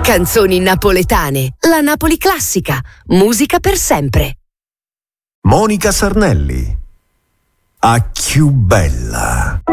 Canzoni napoletane, la Napoli classica, musica per sempre. Monica Sarnelli. A chiù bella.